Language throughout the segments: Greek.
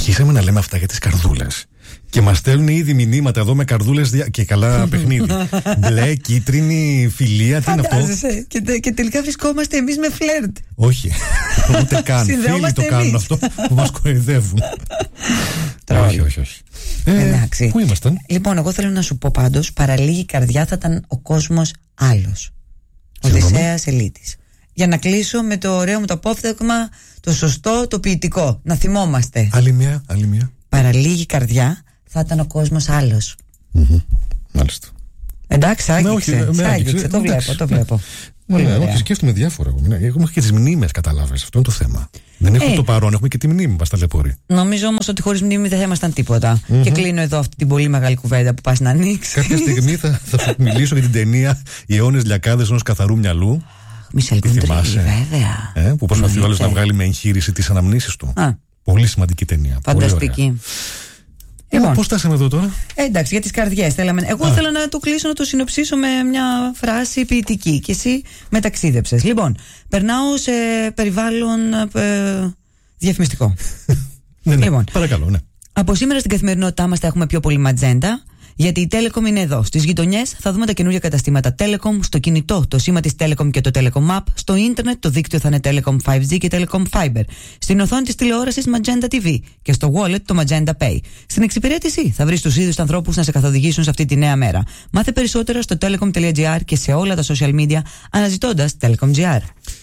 Αρχίσαμε να λέμε αυτά για τις καρδούλες. Και μας στέλνουν ήδη μηνύματα εδώ με καρδούλες και καλά παιχνίδι. Μπλε, κίτρινη, φιλία, τι είναι αυτό? Και τελικά βρισκόμαστε εμείς με φλερτ. Όχι, ούτε καν. Φίλοι το κάνουν αυτό που μας κοροϊδεύουν. Όχι. Εντάξει. Πού ήμασταν? Λοιπόν, εγώ θέλω να σου πω πάντως, παραλίγη καρδιά θα ήταν ο κόσμος άλλος. Οδυσσέας Ελίτης. Για να κλείσω με το ωραίο μου το απόφθεγμα, το σωστό, το ποιητικό. Να θυμόμαστε. Άλλη μια. Παραλίγη καρδιά θα ήταν ο κόσμος άλλος. Μάλιστα. Εντάξει, άγγιξε. Το βλέπω. Όχι, σκέφτομαι διάφορα. Έχουμε και τις μνήμες, καταλάβες. Αυτό είναι το θέμα. Δεν έχουμε το παρόν, έχουμε και τη μνήμη μας ταλαιπωρεί. Νομίζω όμως ότι χωρίς μνήμη δεν θα ήμασταν τίποτα. Και κλείνω εδώ αυτή την πολύ μεγάλη κουβέντα που πας να ανοίξεις. Κάποια στιγμή θα σου μιλήσω για την ταινία «Οι αιώνες λιακάδες ενός καθαρού μυαλού». Μισελ Κοντρί, βέβαια. Που προσπαθεί ο άλλος να βγάλει με εγχείρηση τις αναμνήσεις του. Πολύ σημαντική ταινία. Φανταστική. Πώς φτάσαμε εδώ τώρα? Εντάξει, για τις καρδιές θέλαμε. Εγώ ήθελα να το κλείσω, να το συνοψίσω με μια φράση ποιητική. Και εσύ με ταξίδεψες. Λοιπόν, περνάω σε περιβάλλον διαφημιστικό. Ναι, λοιπόν, παρακαλώ, ναι. Από σήμερα στην καθημερινότητά μας θα έχουμε πιο πολύ ματζέντα. Γιατί η Telecom είναι εδώ. Στις γειτονιές θα δούμε τα καινούργια καταστήματα Telecom, στο κινητό το σήμα της Telecom και το Telecom App, στο ίντερνετ το δίκτυο θα είναι Telecom 5G και Telecom Fiber, στην οθόνη της τηλεόρασης Magenta TV και στο wallet το Magenta Pay. Στην εξυπηρέτηση θα βρεις τους ίδιους ανθρώπους να σε καθοδηγήσουν σε αυτή τη νέα μέρα. Μάθε περισσότερα στο telecom.gr και σε όλα τα social media αναζητώντας Telecom.gr.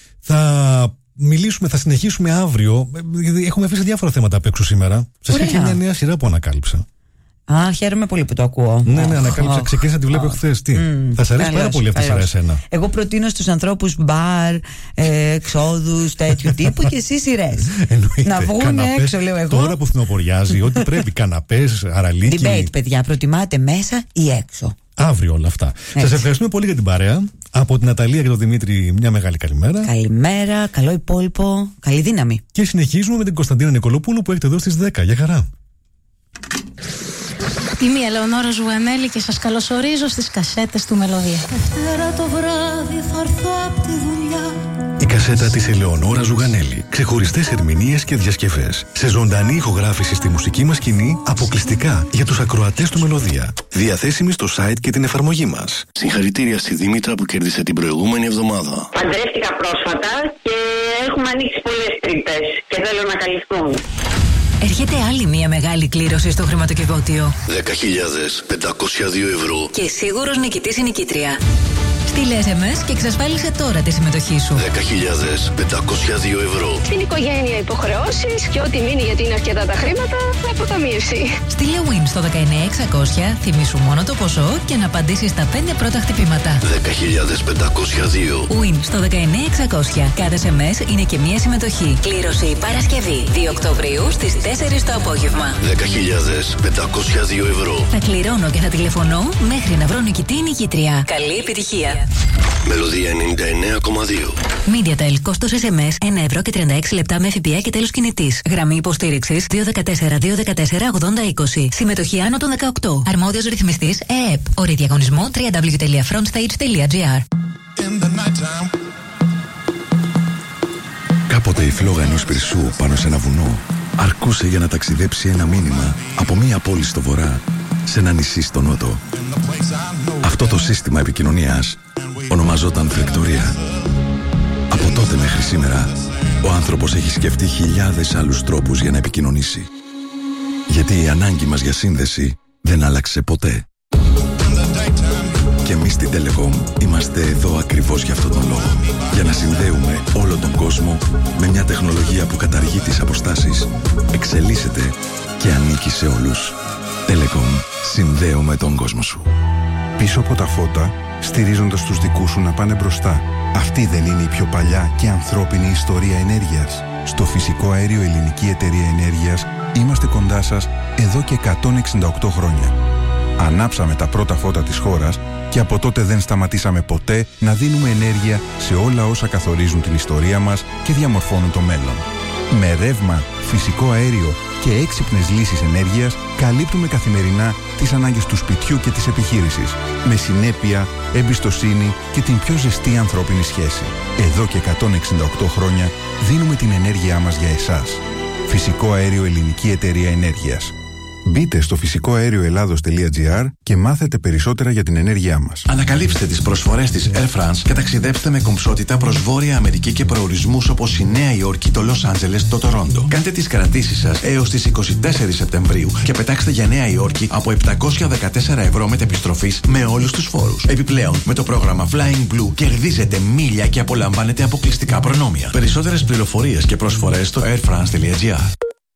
Θα συνεχίσουμε αύριο. Έχουμε αφήσει διάφορα θέματα απ' έξω σήμερα. Σας έχει μια νέα σειρά που ανακάλυψα. Χαίρομαι πολύ που το ακούω. Ναι, ανακάλυψα. Ξεκίνησα να τη βλέπω χθες. Θα σας αρέσει πάρα πολύ αυτή η σειρά εσένα? Εγώ προτείνω στους ανθρώπους μπαρ, εξόδους, τέτοιου τύπου και εσείς σειρές. Να βγουν έξω, λέω εγώ. Τώρα που φθινοποριάζει, ό,τι πρέπει. Καναπές, αραλίκι. Debate, παιδιά. Προτιμάτε μέσα ή έξω? Αύριο όλα αυτά. Σας ευχαριστούμε πολύ για την παρέα. Από την Ναταλία και τον Δημήτρη, μια μεγάλη καλημέρα. Καλημέρα, καλό υπόλοιπο, καλή δύναμη. Και συνεχίζουμε με την Κωνσταντίνα Νικολοπούλου που έχετε εδώ στις 10. Για χαρά. Είμαι η Ελεονόρα Ζουγανέλη και σας καλωσορίζω στις κασέτες του Μελωδία. Δευτέρα το βράδυ θα έρθω απ' τη δουλειά. Η κασέτα της Ελεονόρα Ζουγανέλη. Ξεχωριστές ερμηνείες και διασκευές. Σε ζωντανή ηχογράφηση στη μουσική μας σκηνή, αποκλειστικά για τους ακροατές του Μελωδία. Διαθέσιμη στο site και την εφαρμογή μας. Συγχαρητήρια στη Δήμητρα που κέρδισε την προηγούμενη εβδομάδα. Παντρεύτηκα πρόσφατα και έχουμε ανοίξει πολλές τρύπες και θέλω να καλυφθούν. Έρχεται άλλη μια μεγάλη κλήρωση στο χρηματοκιβώτιο. 10.502 ευρώ. Και σίγουρος νικητής ή νικήτρια. Στείλε SMS και εξασφάλισε τώρα τη συμμετοχή σου. 10.502 ευρώ. Στην οικογένεια υποχρεώσεις και ό,τι μείνει γιατί είναι αρκετά τα χρήματα, αποταμίευση. Στείλε WIN στο 19600, θυμίσου μόνο το ποσό και να απαντήσεις στα 5 πρώτα χτυπήματα. 10.502. WIN στο 19600. Κάθε SMS είναι και μία συμμετοχή. Κλήρωση Παρασκευή 2 Οκτωβρίου στις 4 το απόγευμα. 10.502 ευρώ. Θα κληρώνω και θα τηλεφωνώ μέχρι να βρω νικητή ή νικήτρια. Καλή επιτυχία. Μελωδία 99,2. MediaTel, κόστος SMS 1 ευρώ και 36 λεπτά με ΦΠΑ και τέλος κινητής. Γραμμή υποστήριξης 214-214-8020. Συμμετοχή άνω των 18. Αρμόδιος ρυθμιστής ΕΕΠ. Όροι διαγωνισμού www.frontstage.gr. Κάποτε η φλόγα ενός πυρσού πάνω σε ένα βουνό αρκούσε για να ταξιδέψει ένα μήνυμα από μία πόλη στο βορρά σε ένα νησί στο νότο. Αυτό το σύστημα επικοινωνίας ονομαζόταν φεκτορία. Από τότε μέχρι σήμερα, ο άνθρωπος έχει σκεφτεί χιλιάδες άλλους τρόπους για να επικοινωνήσει. Γιατί η ανάγκη μας για σύνδεση δεν άλλαξε ποτέ. Και εμείς στην Telecom είμαστε εδώ ακριβώς για αυτόν τον λόγο. Για να συνδέουμε όλο τον κόσμο με μια τεχνολογία που καταργεί τις αποστάσεις, εξελίσσεται και ανήκει σε όλους. Telecom. Συνδέουμε τον κόσμο σου. Πίσω από τα φώτα, στηρίζοντας τους δικούς σου να πάνε μπροστά. Αυτή δεν είναι η πιο παλιά και ανθρώπινη ιστορία ενέργειας? Στο φυσικό αέριο Ελληνική Εταιρεία Ενέργειας είμαστε κοντά σας εδώ και 168 χρόνια. Ανάψαμε τα πρώτα φώτα της χώρας και από τότε δεν σταματήσαμε ποτέ να δίνουμε ενέργεια σε όλα όσα καθορίζουν την ιστορία μας και διαμορφώνουν το μέλλον. Με ρεύμα, φυσικό αέριο και έξυπνες λύσεις ενέργειας καλύπτουμε καθημερινά τις ανάγκες του σπιτιού και της επιχείρησης. Με συνέπεια, εμπιστοσύνη και την πιο ζεστή ανθρώπινη σχέση. Εδώ και 168 χρόνια δίνουμε την ενέργειά μας για εσάς. Φυσικό αέριο Ελληνική Εταιρεία Ενέργειας. Μπείτε στο φυσικοαέρioελλάδος.gr και μάθετε περισσότερα για την ενέργειά μας. Ανακαλύψτε τις προσφορές της Air France και ταξιδέψτε με κομψότητα προς Βόρεια Αμερική και προορισμούς όπως η Νέα Υόρκη, το Λος Άντζελες, το Τορόντο. Κάντε τις κρατήσεις σας έως τις 24 Σεπτεμβρίου και πετάξτε για Νέα Υόρκη από 714 ευρώ μετεπιστροφής με όλους τους φόρους. Επιπλέον, με το πρόγραμμα Flying Blue κερδίζετε μίλια και απολαμβάνετε αποκλειστικά προνόμια. Περισσότερες πληροφορίες και προσφορές στο airfrance.gr.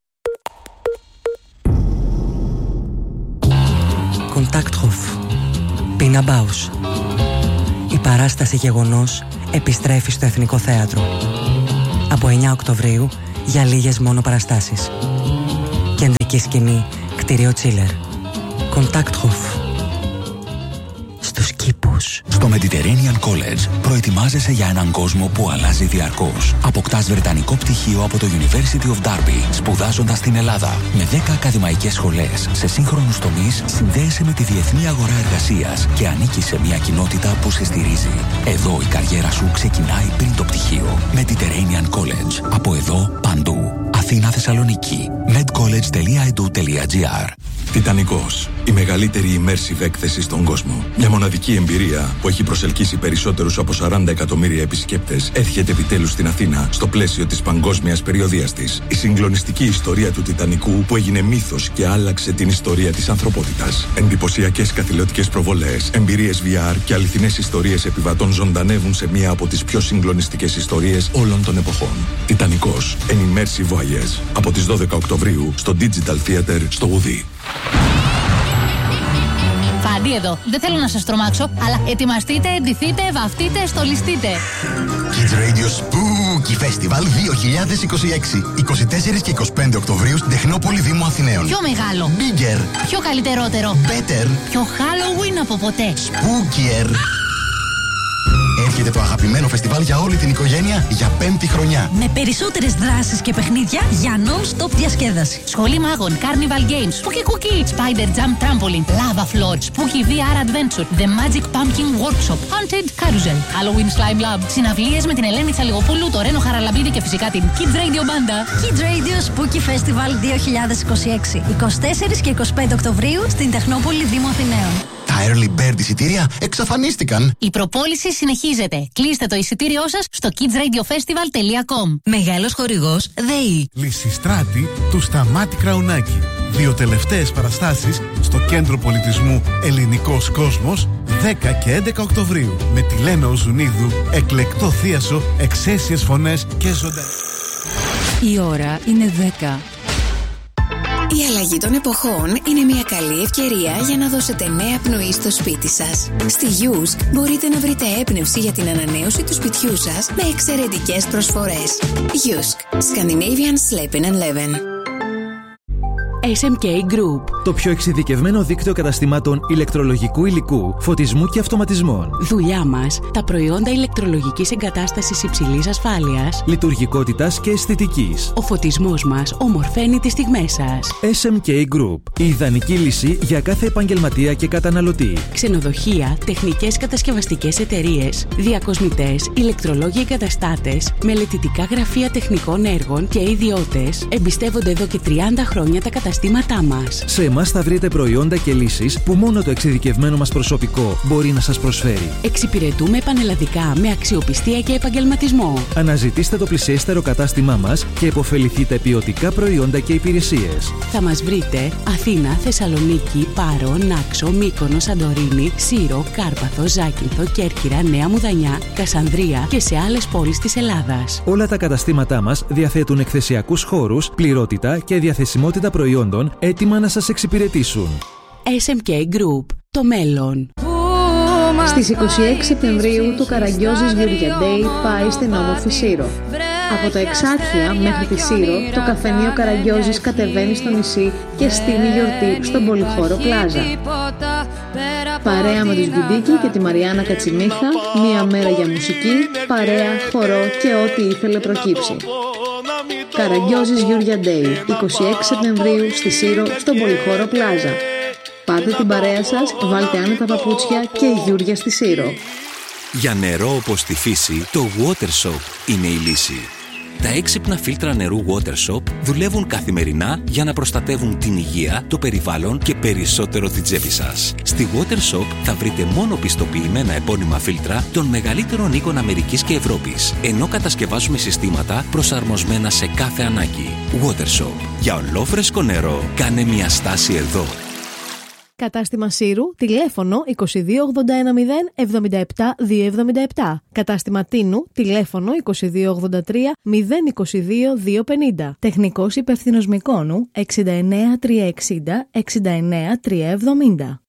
Kontakthof. Πίνα Μπάους. Η παράσταση Γεγονός επιστρέφει στο Εθνικό Θέατρο. Από 9 Οκτωβρίου για λίγες μόνο παραστάσεις. Κεντρική σκηνή, κτίριο Τσίλερ. Kontakthof. Στους κήπους. Στο Mediterranean College προετοιμάζεσαι για έναν κόσμο που αλλάζει διαρκώς. Αποκτάς βρετανικό πτυχίο από το University of Derby, σπουδάζοντας στην Ελλάδα. Με 10 ακαδημαϊκές σχολές σε σύγχρονους τομείς, συνδέεσαι με τη διεθνή αγορά εργασίας και ανήκεις σε μια κοινότητα που σε στηρίζει. Εδώ η καριέρα σου ξεκινάει πριν το πτυχίο. Mediterranean College. Από εδώ παντού. Αθήνα, Θεσσαλονίκη. medcollege.edu.gr. Τιτανικός. Η μεγαλύτερη immersive έκθεση στον κόσμο. Μια μοναδική εμπειρία που έχει προσελκύσει περισσότερους από 40 εκατομμύρια επισκέπτες έρχεται επιτέλους στην Αθήνα στο πλαίσιο της παγκόσμιας περιοδείας της. Η συγκλονιστική ιστορία του Τιτανικού που έγινε μύθος και άλλαξε την ιστορία της ανθρωπότητας. Εντυπωσιακές καθηλωτικές προβολές, εμπειρίες VR και αληθινές ιστορίες επιβατών ζωντανεύουν σε μία από τις πιο συγκλονιστικές ιστορίες όλων των εποχών. Τιτανικός. An immersive voyage. Από τις 12 Οκτωβρίου στο Digital Theater στο Ουδί. Φάντι εδώ. Δεν θέλω να σας τρομάξω, αλλά ετοιμαστείτε, ντυθείτε, βαφτείτε, στολιστείτε. Kids Radio Spooky Festival 2026. 24 και 25 Οκτωβρίου στην Τεχνόπολη Δήμου Αθηναίων. Πιο μεγάλο. Bigger. Πιο καλυτερότερο. Better. Πιο Halloween από ποτέ. Spookier. Έρχεται το αγαπημένο φεστιβάλ για όλη την οικογένεια για 5η χρονιά. Με περισσότερες δράσεις και παιχνίδια για non-stop διασκέδαση. Σχολή μάγων, Carnival Games, Spooky Cookie, Spider Jump Trampoline, Lava Floor, Spooky VR Adventure, The Magic Pumpkin Workshop, Haunted Carousel, Halloween Slime Lab, συναυλίες με την Ελένη Τσαλιγοπούλου, το Ρένο Χαραλαμπίδη και φυσικά την Kids Radio Banda. Kids Radio Spooky Festival 2026. 24 και 25 Οκτωβρίου στην Τεχνόπολη Δήμου Αθηναίων. Τα early bird εισιτήρια εξαφανίστηκαν. Η προπόληση συνεχίζεται. Κλείστε το εισιτήριό σας στο kidsradiofestival.com. Μεγάλος χορηγός ΔΕΗ. Λυσιστράτη του Σταμάτη Κραουνάκη. 2 τελευταίες παραστάσεις στο Κέντρο Πολιτισμού Ελληνικός Κόσμος 10 και 11 Οκτωβρίου. Με τη Λένα Οζουνίδου, εκλεκτό θίασο, εξαίσιες φωνές και ζωντανές. Η ώρα είναι 10. Η αλλαγή των εποχών είναι μια καλή ευκαιρία για να δώσετε νέα πνοή στο σπίτι σας. Στη Yusk μπορείτε να βρείτε έμπνευση για την ανανέωση του σπιτιού σας με εξαιρετικές προσφορές. Yusk, Scandinavian Sleeping and Living. SMK Group. Το πιο εξειδικευμένο δίκτυο καταστημάτων ηλεκτρολογικού υλικού, φωτισμού και αυτοματισμών. Δουλειά μας, τα προϊόντα ηλεκτρολογικής εγκατάστασης υψηλής ασφάλειας, λειτουργικότητας και αισθητικής. Ο φωτισμός μας ομορφαίνει τις στιγμές σας. SMK Group. Η ιδανική λύση για κάθε επαγγελματία και καταναλωτή. Ξενοδοχεία, τεχνικές κατασκευαστικές εταιρείες, διακοσμητές, ηλεκτρολόγοι εγκαταστάτες, μελετητικά γραφεία τεχνικών έργων και ιδιώτες εμπιστεύονται εδώ και 30 χρόνια τα καταστήματά μας. Σε εμάς θα βρείτε προϊόντα και λύσεις που μόνο το εξειδικευμένο μας προσωπικό μπορεί να σας προσφέρει. Εξυπηρετούμε πανελλαδικά με αξιοπιστία και επαγγελματισμό. Αναζητήστε το πλησιέστερο κατάστημά μας και επωφεληθείτε ποιοτικά προϊόντα και υπηρεσίες. Θα μας βρείτε Αθήνα, Θεσσαλονίκη, Πάρο, Νάξο, Μύκονο, Σαντορίνη, Σύρο, Κάρπαθο, Ζάκυνθο, Κέρκυρα, Νέα Μουδανιά, Κασανδρία και σε άλλες πόλεις της Ελλάδας. Όλα τα καταστήματά μας διαθέτουν εκθεσιακούς χώρους, πληρότητα και διαθεσιμότητα προϊόντων έτοιμα να σας εξυπηρετήσουν. SMK Group. Το μέλλον. Στις 26 Σεπτεμβρίου το Καραγκιόζης Γιουριά Day πάει στην όμορφη Σύρο. Από τα Εξάρχεια μέχρι τη Σύρο, το καφενείο Καραγκιόζης κατεβαίνει στο νησί και στείνει γιορτή στον Πολυχώρο Πλάζα. Παρέα με τους Γκουντίκη και τη Μαριάννα Κατσιμίχα, μία μέρα για μουσική, παρέα, χορό και ό,τι ήθελε προκύψει. Καραγκιόζης Γιουριά Day, 26 Σεπτεμβρίου στη Σύρο, στον Πολυχώρο Πλάζα. Πάρτε την παρέα σας, βάλτε άνετα παπούτσια και γιούρια στη Σύρο. Για νερό όπως τη φύση, το Water Soap είναι η λύση. Τα έξυπνα φίλτρα νερού WaterShop δουλεύουν καθημερινά για να προστατεύουν την υγεία, το περιβάλλον και περισσότερο την τσέπη σας. Στη WaterShop θα βρείτε μόνο πιστοποιημένα επώνυμα φίλτρα των μεγαλύτερων οίκων Αμερικής και Ευρώπης, ενώ κατασκευάζουμε συστήματα προσαρμοσμένα σε κάθε ανάγκη. WaterShop. Για ολόφρεσκο νερό, κάνε μια στάση εδώ. Κατάστημα Σύρου, τηλέφωνο 2281 077 277. Κατάστημα Τίνου, τηλέφωνο 2283 022 250. Τεχνικός υπευθυνός Μυκόνου 69 360 69 370.